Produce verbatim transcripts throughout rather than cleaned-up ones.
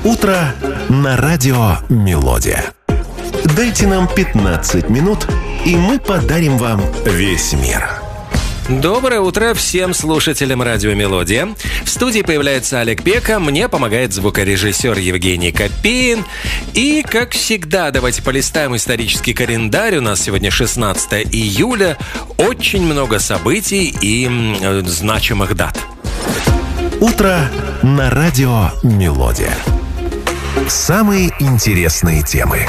Утро на радио «Мелодия». Дайте нам пятнадцать минут, и мы подарим вам весь мир. Доброе утро всем слушателям радио «Мелодия». В студии появляется Олег Пека, мне помогает звукорежиссер Евгений Копеин. И, как всегда, давайте полистаем исторический календарь. У нас сегодня шестнадцатое июля. Очень много событий и э, значимых дат. Утро на радио «Мелодия». Самые интересные темы.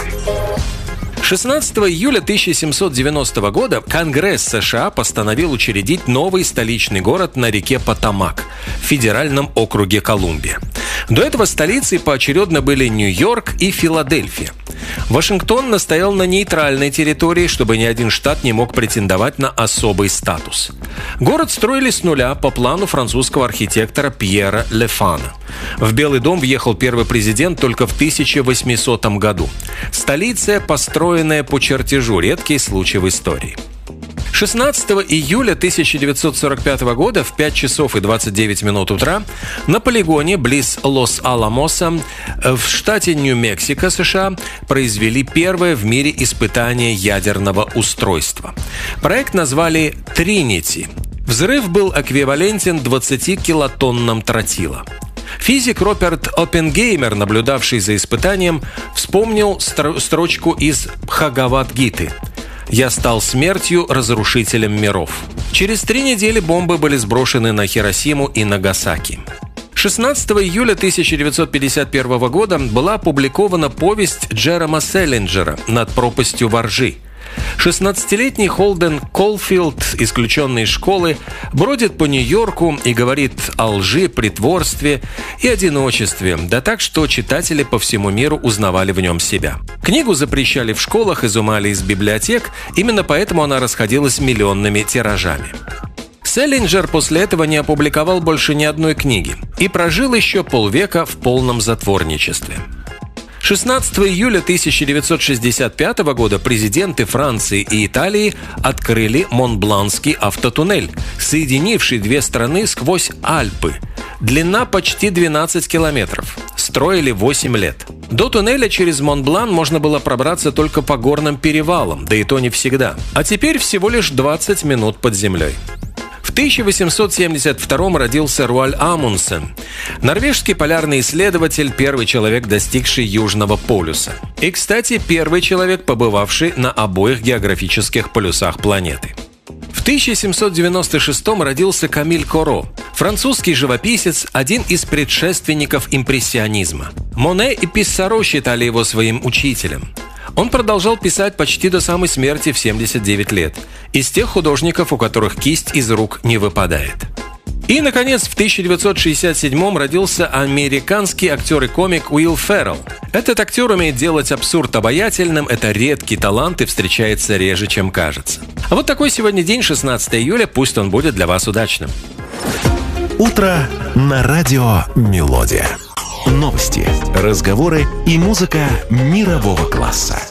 шестнадцатого июля тысяча семьсот девяностого года Конгресс США постановил учредить новый столичный город на реке Потомак в федеральном округе Колумбия. До этого столицей поочередно были Нью-Йорк и Филадельфия. Вашингтон настоял на нейтральной территории, чтобы ни один штат не мог претендовать на особый статус. Город строили с нуля по плану французского архитектора Пьера Лефана. В Белый дом въехал первый президент только в тысяча восьмисотом году. Столица, построенная по чертежу, редкий случай в истории. шестнадцатого июля тысяча девятьсот сорок пятого года в пять часов и двадцать девять минут утра на полигоне близ Лос-Аламоса в штате Нью-Мексико, США, произвели первое в мире испытание ядерного устройства. Проект назвали «Тринити». Взрыв был эквивалентен двадцати килотоннам тротила. Физик Роберт Оппенгеймер, наблюдавший за испытанием, вспомнил стро- строчку из Бхагавад-гиты: «Я стал смертью, разрушителем миров». Через три недели бомбы были сброшены на Хиросиму и Нагасаки. шестнадцатого июля тысяча девятьсот пятьдесят первого года была опубликована повесть Джерома Селлинджера «Над пропастью во ржи». шестнадцатилетний Холден Колфилд, исключенный из школы, бродит по Нью-Йорку и говорит о лжи, притворстве и одиночестве, да так, что читатели по всему миру узнавали в нем себя. Книгу запрещали в школах, изымали из библиотек, именно поэтому она расходилась миллионными тиражами. Селлинджер после этого не опубликовал больше ни одной книги и прожил еще полвека в полном затворничестве. шестнадцатого июля тысяча девятьсот шестьдесят пятого года президенты Франции и Италии открыли Монбланский автотуннель, соединивший две страны сквозь Альпы. Длина почти двенадцать километров. Строили восемь лет. До туннеля через Монблан можно было пробраться только по горным перевалам, да и то не всегда. А теперь всего лишь двадцать минут под землей. В тысяча восемьсот семьдесят втором родился Руаль Амундсен, норвежский полярный исследователь, первый человек, достигший Южного полюса. И, кстати, первый человек, побывавший на обоих географических полюсах планеты. В тысяча семьсот девяносто шестом родился Камиль Коро, французский живописец, один из предшественников импрессионизма. Моне и Писсаро считали его своим учителем. Он продолжал писать почти до самой смерти в семьдесят девять лет. Из тех художников, у которых кисть из рук не выпадает. И, наконец, в тысяча девятьсот шестьдесят седьмом родился американский актер и комик Уилл Феррелл. Этот актер умеет делать абсурд обаятельным, это редкий талант и встречается реже, чем кажется. А вот такой сегодня день, шестнадцатого июля, пусть он будет для вас удачным. Утро на радио «Мелодия». Новости, разговоры и музыка мирового класса.